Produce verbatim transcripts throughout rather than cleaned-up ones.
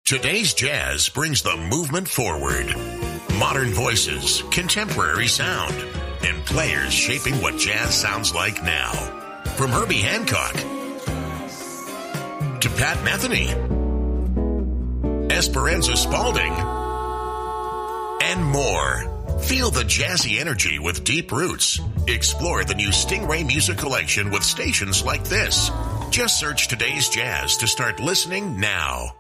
Today's Jazz brings the movement forward. Modern voices, contemporary sound, and players shaping what jazz sounds like now. From Herbie Hancock to Pat Metheny, Esperanza Spalding, and more. Feel the jazzy energy with deep roots. Explore the new Stingray Music Collection with stations like this. Just search Today's Jazz to start listening now.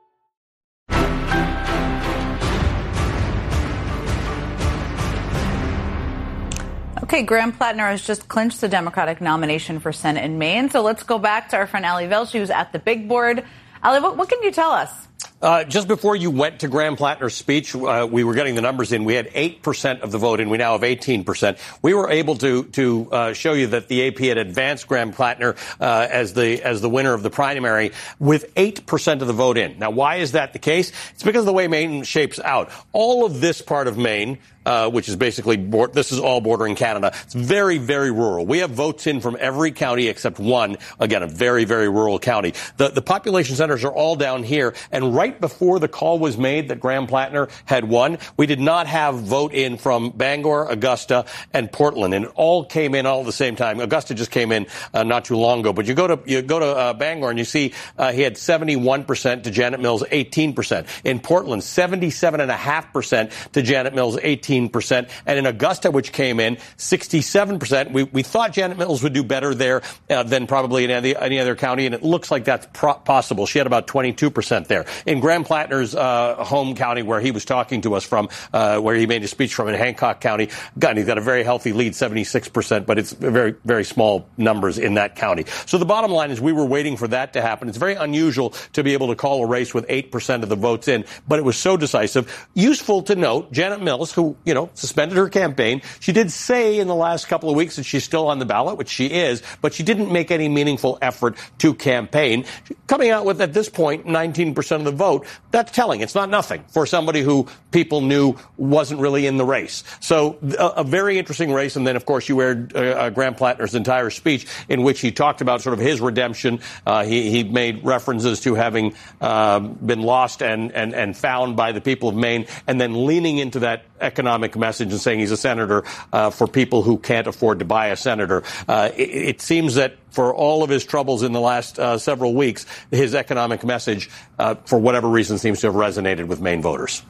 Okay, Graham Plattner has just clinched the Democratic nomination for Senate in Maine. So let's go back to our friend Ali Velshi, who's at the big board. Ali, what, what can you tell us? Uh, just before you went to Graham Plattner's speech, uh, we were getting the numbers in. We had eight percent of the vote, and we now have eighteen percent. We were able to to uh, show you that the A P had advanced Graham Plattner uh, as the as the winner of the primary with eight percent of the vote in. Now, why is that the case? It's because of the way Maine shapes out. All of this part of Maine, Uh, which is basically, board, this is all bordering Canada. It's very, very rural. We have votes in from every county except one. Again, a very, very rural county. The, the population centers are all down here. And right before the call was made that Graham Plattner had won, we did not have vote in from Bangor, Augusta, and Portland. And it all came in all at the same time. Augusta just came in uh, not too long ago. But you go to you go to uh, Bangor and you see uh, he had seventy-one percent to Janet Mills, eighteen percent. In Portland, seventy-seven point five percent to Janet Mills, eighteen percent. And in Augusta, which came in, sixty-seven percent. We, we thought Janet Mills would do better there uh, than probably in any, any other county, and it looks like that's pro- possible. She had about twenty-two percent there. In Graham Plattner's uh, home county, where he was talking to us from, uh, where he made a speech from in Hancock County, God, he's got a very healthy lead, seventy-six percent, but it's very, very small numbers in that county. So the bottom line is we were waiting for that to happen. It's very unusual to be able to call a race with eight percent of the votes in, but it was so decisive. Useful to note, Janet Mills, who, you know, suspended her campaign. She did say in the last couple of weeks that she's still on the ballot, which she is, but she didn't make any meaningful effort to campaign. Coming out with, at this point, nineteen percent of the vote, that's telling. It's not nothing for somebody who people knew wasn't really in the race. So a, a very interesting race. And then, of course, you heard uh, Graham Plattner's entire speech in which he talked about sort of his redemption. Uh, he, he made references to having uh, been lost and, and, and found by the people of Maine, and then leaning into that economic message and saying he's a senator uh, for people who can't afford to buy a senator. Uh, it, it seems that for all of his troubles in the last uh, several weeks, his economic message, uh, for whatever reason, seems to have resonated with Maine voters.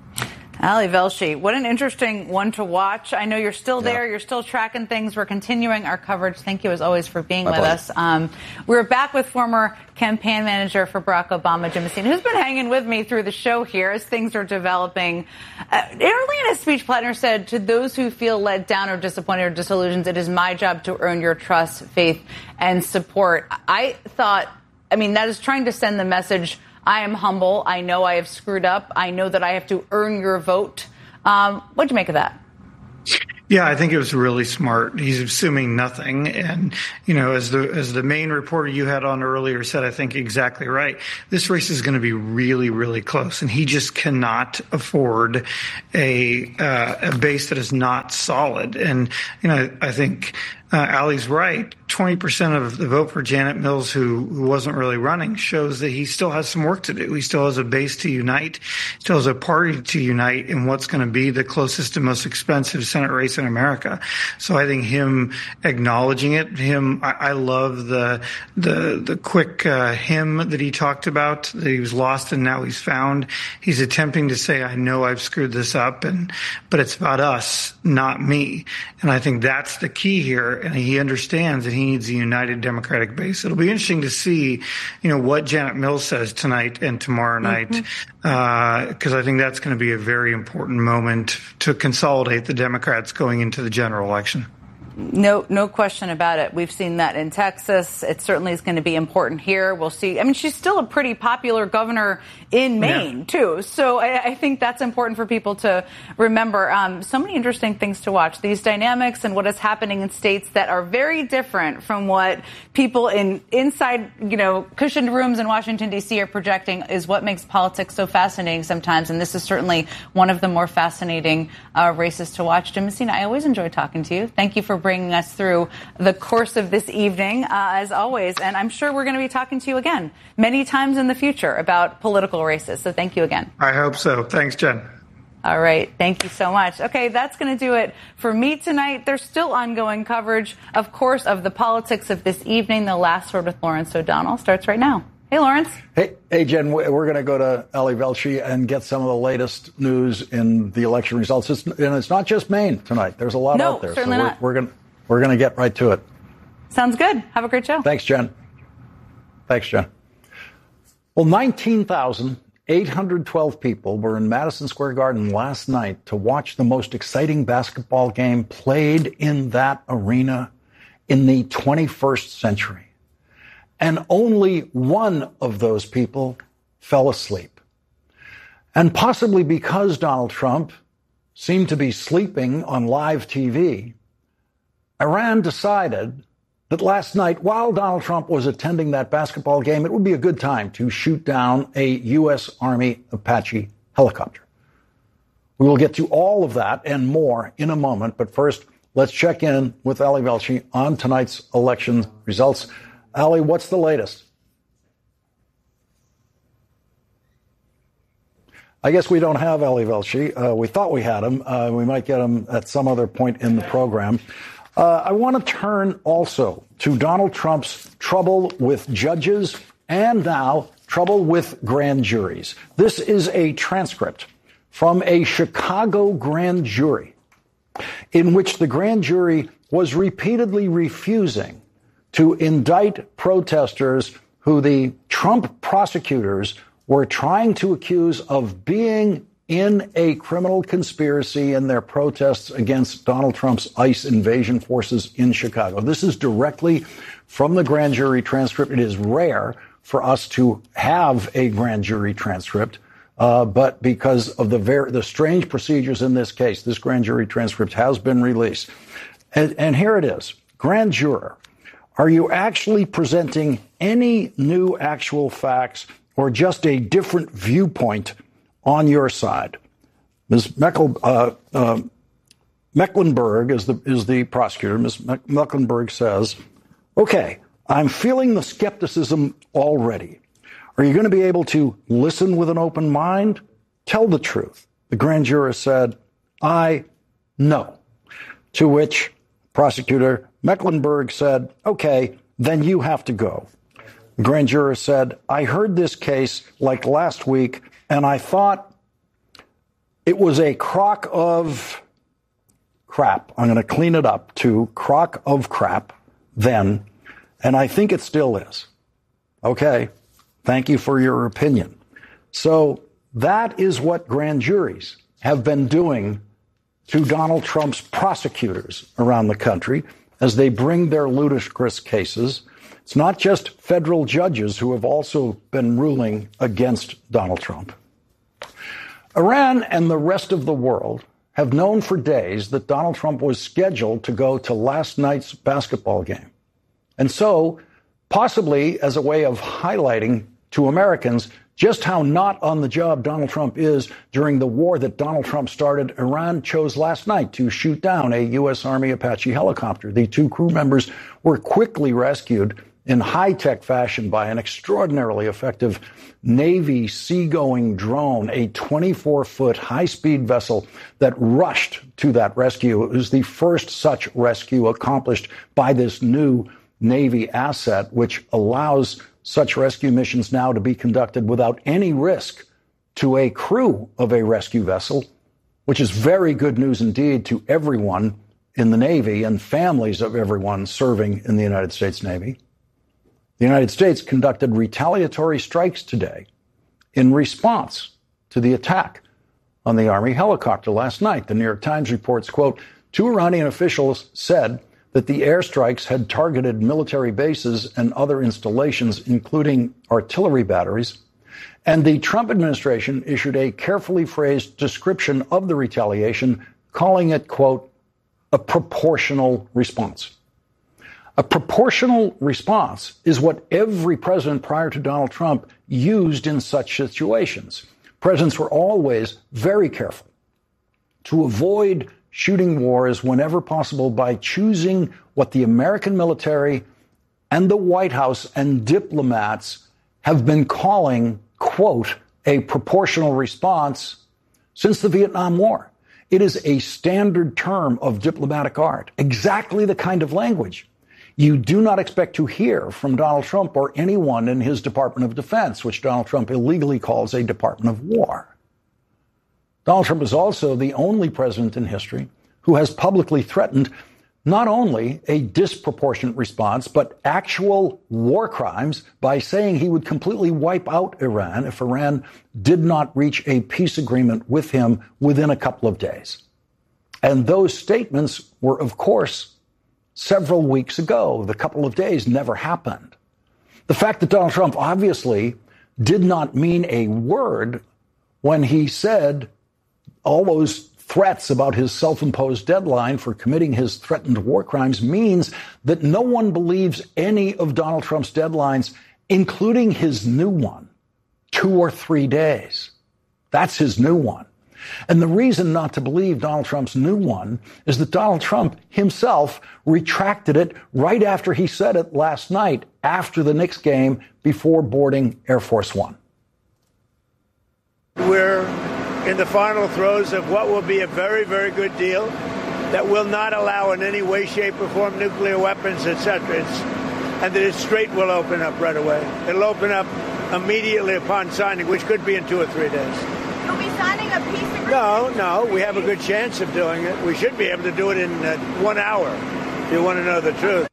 Ali Velshi, what an interesting one to watch. I know you're still there. Yeah. You're still tracking things. We're continuing our coverage. Thank you, as always, for being My with pleasure. us. Um, we're back with former campaign manager for Barack Obama, Jim Messina, who's been hanging with me through the show here as things are developing. Uh, early in his speech, Plattner said, to those who feel let down or disappointed or disillusioned, it is my job to earn your trust, faith, and support. I thought, I mean, that is trying to send the message, I am humble. I know I have screwed up. I know that I have to earn your vote. Um, what'd you make of that? Yeah, I think it was really smart. He's assuming nothing. And, you know, as the as the main reporter you had on earlier said, I think exactly right. This race is going to be really, really close. And he just cannot afford a uh, a base that is not solid. And, you know, I think uh, Ali's right. twenty percent of the vote for Janet Mills, who, who wasn't really running, shows that he still has some work to do. He still has a base to unite, still has a party to unite in what's going to be the closest and most expensive Senate race in America. So I think him acknowledging it, him, I, I love the the the quick uh, hymn that he talked about, that he was lost and now he's found. He's attempting to say, I know I've screwed this up, and but it's about us, not me. And I think that's the key here. And he understands that he needs a united Democratic base. It'll be interesting to see, you know, what Janet Mills says tonight and tomorrow night, because uh, I think that's going to be a very important moment to consolidate the Democrats going into the general election. No, no question about it. We've seen that in Texas. It certainly is going to be important here. We'll see. I mean, she's still a pretty popular governor in Maine, yeah. too. So I, I think that's important for people to remember. Um, so many interesting things to watch. These dynamics and what is happening in states that are very different from what people in inside, you know, cushioned rooms in Washington, D C are projecting is what makes politics so fascinating sometimes. And this is certainly one of the more fascinating uh, races to watch. Jim Messina, I always enjoy talking to you. Thank you for bringing us through the course of this evening, uh, as always. And I'm sure we're going to be talking to you again many times in the future about political races. So thank you again. I hope so. Thanks, Jen. All right. Thank you so much. Okay, that's going to do it for me tonight. There's still ongoing coverage, of course, of the politics of this evening. The Last Word with Lawrence O'Donnell starts right now. Hey, Lawrence. Hey, hey, Jen, we're going to go to Ali Velshi and get some of the latest news in the election results. It's, and it's not just Maine tonight. There's a lot no, out there. Certainly so we're, not. we're going we're going to get right to it. Sounds good. Have a great show. Thanks, Jen. Thanks, Jen. Well, nineteen thousand eight hundred twelve people were in Madison Square Garden last night to watch the most exciting basketball game played in that arena in the twenty-first century. And only one of those people fell asleep. And possibly because Donald Trump seemed to be sleeping on live T V, Iran decided that last night, while Donald Trump was attending that basketball game, it would be a good time to shoot down a U S Army Apache helicopter. We will get to all of that and more in a moment. But first, let's check in with Ali Velshi on tonight's election results. Ali, what's the latest? I guess we don't have Ali Velshi. Uh, we thought we had him. Uh, we might get him at some other point in the program. Uh, I want to turn also to Donald Trump's trouble with judges and now trouble with grand juries. This is a transcript from a Chicago grand jury in which the grand jury was repeatedly refusing to indict protesters who the Trump prosecutors were trying to accuse of being in a criminal conspiracy in their protests against Donald Trump's ICE invasion forces in Chicago. This is directly from the grand jury transcript. It is rare for us to have a grand jury transcript, uh, but because of the ver- the strange procedures in this case, this grand jury transcript has been released. And, and here it is. Grand juror, are you actually presenting any new actual facts or just a different viewpoint on your side? Miz Meckel, uh, uh, Mecklenburg is the, is the prosecutor. Miz Mecklenburg says, okay, I'm feeling the skepticism already. Are you going to be able to listen with an open mind? Tell the truth. The grand juror said, I know. To which prosecutor Mecklenburg said, okay, then you have to go. The grand juror said, I heard this case like last week, and I thought it was a crock of crap. I'm going to clean it up to crock of crap then, and I think it still is. Okay, thank you for your opinion. So that is what grand juries have been doing to Donald Trump's prosecutors around the country as they bring their ludicrous cases. It's not just federal judges who have also been ruling against Donald Trump. Iran and the rest of the world have known for days that Donald Trump was scheduled to go to last night's basketball game. And so, possibly as a way of highlighting to Americans just how not on the job Donald Trump is during the war that Donald Trump started, Iran chose last night to shoot down a U S Army Apache helicopter. The two crew members were quickly rescued in high-tech fashion by an extraordinarily effective Navy seagoing drone, a twenty-four foot high-speed vessel that rushed to that rescue. It was the first such rescue accomplished by this new Navy asset, which allows such rescue missions now to be conducted without any risk to a crew of a rescue vessel, which is very good news indeed to everyone in the Navy and families of everyone serving in the United States Navy. The United States conducted retaliatory strikes today in response to the attack on the Army helicopter last night. The New York Times reports, quote, two Iranian officials said that the airstrikes had targeted military bases and other installations, including artillery batteries. And the Trump administration issued a carefully phrased description of the retaliation, calling it, quote, a proportional response. A proportional response is what every president prior to Donald Trump used in such situations. Presidents were always very careful to avoid shooting wars whenever possible by choosing what the American military and the White House and diplomats have been calling, quote, a proportional response since the Vietnam War. It is a standard term of diplomatic art, exactly the kind of language you do not expect to hear from Donald Trump or anyone in his Department of Defense, which Donald Trump illegally calls a Department of War. Donald Trump is also the only president in history who has publicly threatened not only a disproportionate response, but actual war crimes by saying he would completely wipe out Iran if Iran did not reach a peace agreement with him within a couple of days. And those statements were, of course, several weeks ago. The couple of days never happened. The fact that Donald Trump obviously did not mean a word when he said all those threats about his self-imposed deadline for committing his threatened war crimes means that no one believes any of Donald Trump's deadlines, including his new one, two or three days. That's his new one. And the reason not to believe Donald Trump's new one is that Donald Trump himself retracted it right after he said it last night after the Knicks game before boarding Air Force One. We're in the final throes of what will be a very, very good deal that will not allow in any way, shape, or form nuclear weapons, et cetera. It's, and that its strait will open up right away. It'll open up immediately upon signing, which could be in two or three days. You'll be signing a peace agreement? No, no. We have a good chance of doing it. We should be able to do it in uh, one hour, if you want to know the truth.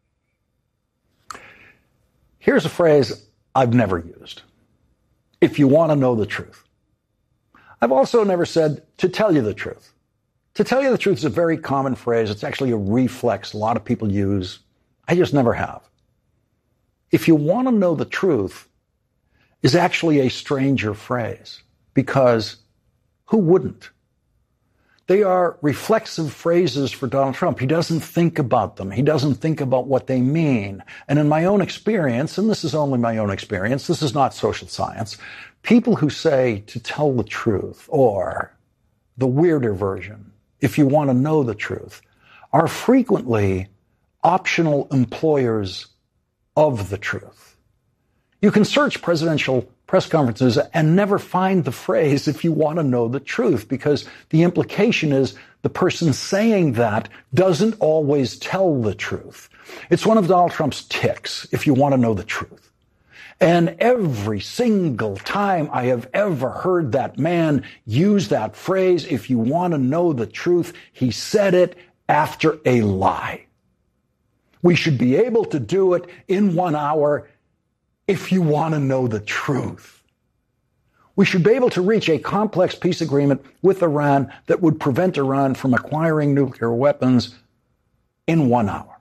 Here's a phrase I've never used. If you want to know the truth. I've also never said to tell you the truth. To tell you the truth is a very common phrase. It's actually a reflex a lot of people use. I just never have. If you want to know the truth is actually a stranger phrase, because who wouldn't? They are reflexive phrases for Donald Trump. He doesn't think about them. He doesn't think about what they mean. And in my own experience, and this is only my own experience, this is not social science, people who say to tell the truth, or the weirder version, if you want to know the truth, are frequently optional employers of the truth. You can search presidential press conferences and never find the phrase if you want to know the truth, because the implication is the person saying that doesn't always tell the truth. It's one of Donald Trump's tics, if you want to know the truth. And every single time I have ever heard that man use that phrase, if you want to know the truth, he said it after a lie. We should be able to do it in one hour if you want to know the truth. We should be able to reach a complex peace agreement with Iran that would prevent Iran from acquiring nuclear weapons in one hour.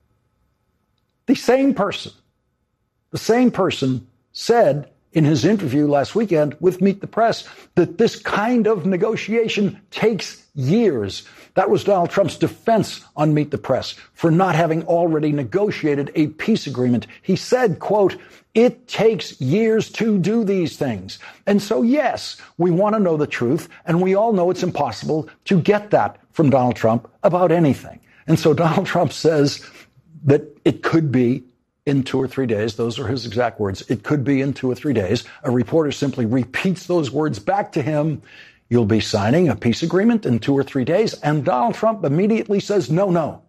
The same person, the same person said in his interview last weekend with Meet the Press that this kind of negotiation takes years. That was Donald Trump's defense on Meet the Press for not having already negotiated a peace agreement. He said, quote, "It takes years to do these things." And so, yes, we want to know the truth, and we all know it's impossible to get that from Donald Trump about anything. And so Donald Trump says that it could be in two or three days. Those are his exact words. It could be in two or three days. A reporter simply repeats those words back to him. You'll be signing a peace agreement in two or three days. And Donald Trump immediately says, no, no.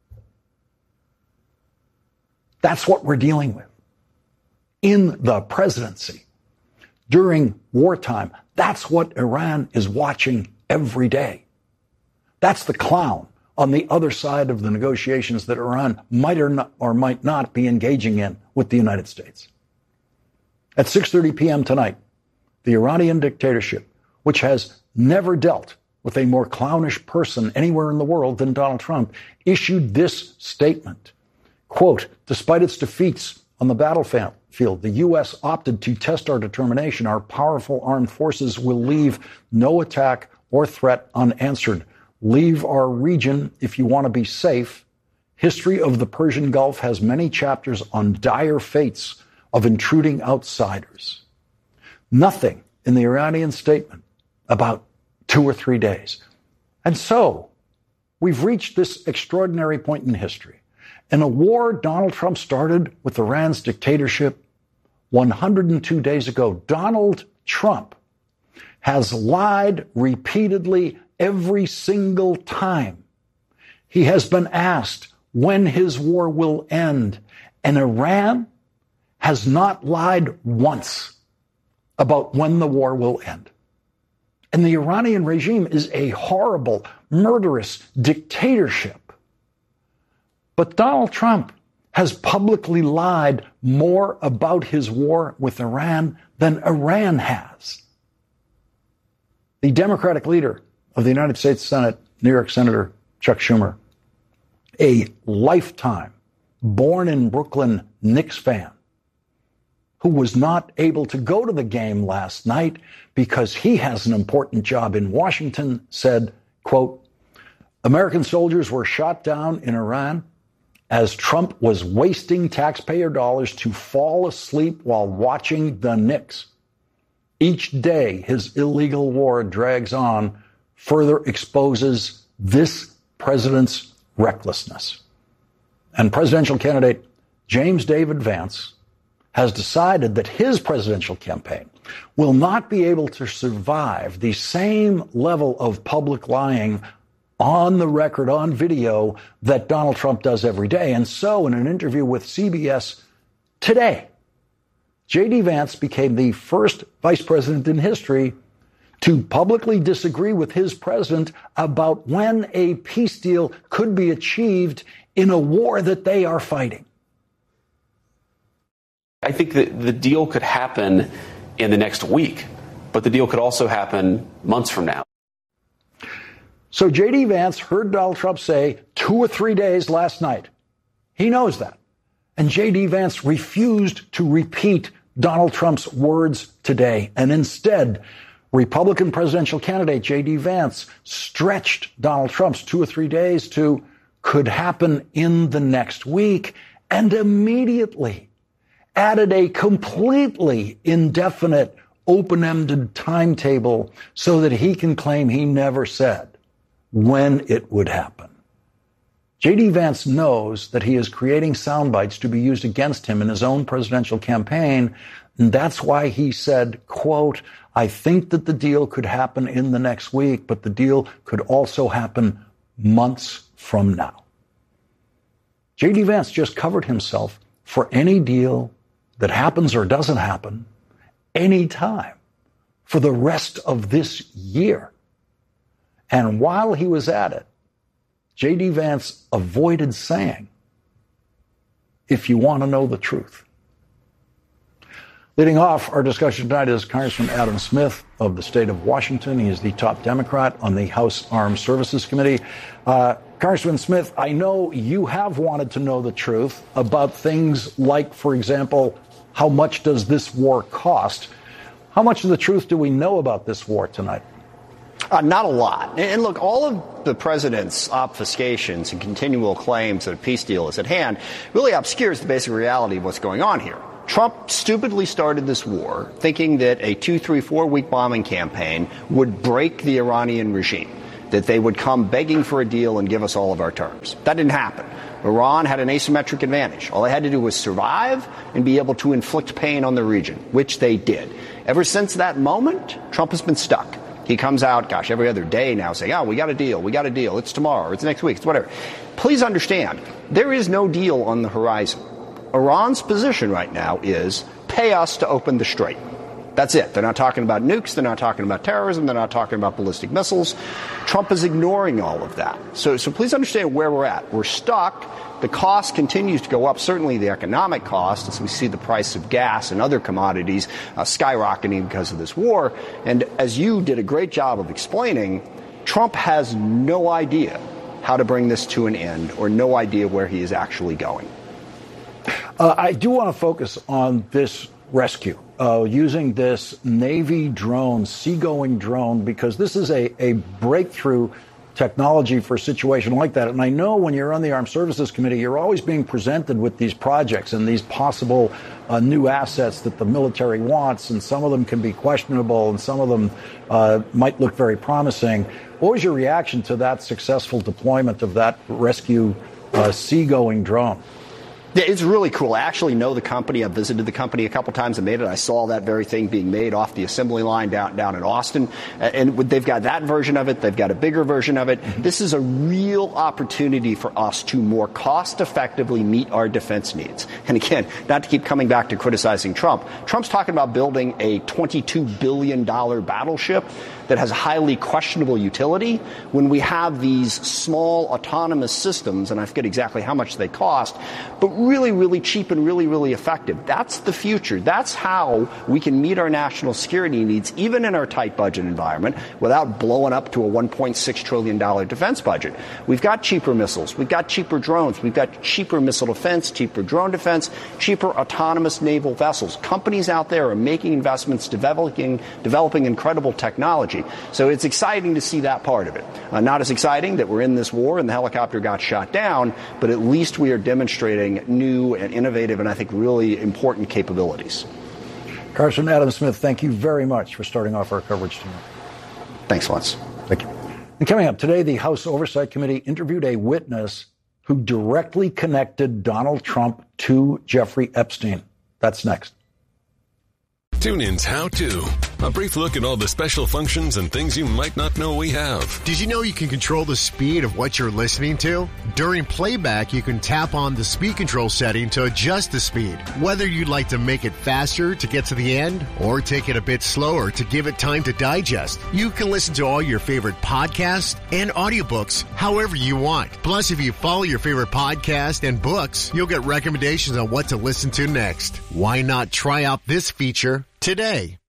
That's what we're dealing with. In the presidency, during wartime, that's what Iran is watching every day. That's the clown on the other side of the negotiations that Iran might or, not, or might not be engaging in with the United States. At six thirty p.m. tonight, the Iranian dictatorship, which has never dealt with a more clownish person anywhere in the world than Donald Trump, issued this statement. Quote, "Despite its defeats on the battlefield, the U S opted to test our determination. Our powerful armed forces will leave no attack or threat unanswered. Leave our region if you want to be safe. History of the Persian Gulf has many chapters on dire fates of intruding outsiders." Nothing in the Iranian statement about two or three days. And so, We've reached this extraordinary point in history. In a war Donald Trump started with Iran's dictatorship one hundred two days ago, Donald Trump has lied repeatedly every single time he has been asked when his war will end. And Iran has not lied once about when the war will end. And the Iranian regime is a horrible, murderous dictatorship. But Donald Trump has publicly lied more about his war with Iran than Iran has. The Democratic leader of the United States Senate, New York Senator Chuck Schumer, a lifetime born in Brooklyn Knicks fan, who was not able to go to the game last night because he has an important job in Washington, said, quote, American soldiers were shot down in Iran as Trump was wasting taxpayer dollars to fall asleep while watching the Knicks. Each day his illegal war drags on further exposes this president's recklessness. And presidential candidate James David Vance has decided that his presidential campaign will not be able to survive the same level of public lying on the record, on video, that Donald Trump does every day. And so in an interview with C B S today, J D. Vance became the first vice president in history to publicly disagree with his president about when a peace deal could be achieved in a war that they are fighting. I think that the deal could happen in the next week, but the deal could also happen months from now. So J D. Vance heard Donald Trump say two or three days last night. He knows that. And J D. Vance refused to repeat Donald Trump's words today. And instead, Republican presidential candidate J D. Vance stretched Donald Trump's two or three days to could happen in the next week, and immediately added a completely indefinite, open-ended timetable so that he can claim he never said when it would happen. J D. Vance knows that he is creating sound bites to be used against him in his own presidential campaign, and that's why he said, quote, I think that the deal could happen in the next week, but the deal could also happen months from now. J D. Vance just covered himself for any deal that happens or doesn't happen anytime for the rest of this year. And while he was at it, J D. Vance avoided saying, if you want to know the truth. Leading off our discussion tonight is Congressman Adam Smith of the state of Washington. He is the top Democrat on the House Armed Services Committee. Uh, Congressman Smith, I know you have wanted to know the truth about things like, for example, how much does this war cost? How much of the truth do we know about this war tonight? Uh, not a lot. And look, all of the president's obfuscations and continual claims that a peace deal is at hand really obscures the basic reality of what's going on here. Trump stupidly started this war thinking that a two, three, four week bombing campaign would break the Iranian regime, that they would come begging for a deal and give us all of our terms. That didn't happen. Iran had an asymmetric advantage. All they had to do was survive and be able to inflict pain on the region, which they did. Ever since that moment, Trump has been stuck. He comes out, gosh, every other day now saying, oh, we got a deal, we got a deal, it's tomorrow, or it's next week, it's whatever. Please understand, there is no deal on the horizon. Iran's position right now is pay us to open the strait. That's it. They're not talking about nukes, they're not talking about terrorism, they're not talking about ballistic missiles. Trump is ignoring all of that. So, so please understand where we're at. We're stuck. The cost continues to go up, certainly the economic cost, as we see the price of gas and other commodities uh, skyrocketing because of this war. And as you did a great job of explaining, Trump has no idea how to bring this to an end or no idea where he is actually going. Uh, I do want to focus on this rescue, uh, using this Navy drone, seagoing drone, because this is a, a breakthrough technology for a situation like that. And I know when you're on the Armed Services Committee, you're always being presented with these projects and these possible uh, new assets that the military wants, and some of them can be questionable and some of them uh, might look very promising. What was your reaction to that successful deployment of that rescue uh, seagoing drone? Yeah, it's really cool. I actually know the company. I've visited the company a couple times and made it. I saw that very thing being made off the assembly line down down in Austin. And they've got that version of it. They've got a bigger version of it. Mm-hmm. This is a real opportunity for us to more cost effectively meet our defense needs. And again, not to keep coming back to criticizing Trump. Trump's talking about building a twenty-two billion dollars battleship that has highly questionable utility when we have these small autonomous systems, and I forget exactly how much they cost, but really, really cheap and really, really effective. That's the future. That's how we can meet our national security needs, even in our tight budget environment, without blowing up to a one point six trillion dollars defense budget. We've got cheaper missiles. We've got cheaper drones. We've got cheaper missile defense, cheaper drone defense, cheaper autonomous naval vessels. Companies out there are making investments, developing, developing incredible technology. So it's exciting to see that part of it. Uh, not as exciting that we're in this war and the helicopter got shot down, but at least we are demonstrating new and innovative and I think really important capabilities. Congressman Adam Smith, thank you very much for starting off our coverage tonight. Thanks, Lance. Thank you. And coming up today, the House Oversight Committee interviewed a witness who directly connected Donald Trump to Jeffrey Epstein. That's next. TuneIn's How To. A brief look at all the special functions and things you might not know we have. Did you know you can control the speed of what you're listening to? During playback, you can tap on the speed control setting to adjust the speed. Whether you'd like to make it faster to get to the end or take it a bit slower to give it time to digest, you can listen to all your favorite podcasts and audiobooks however you want. Plus, if you follow your favorite podcast and books, you'll get recommendations on what to listen to next. Why not try out this feature today?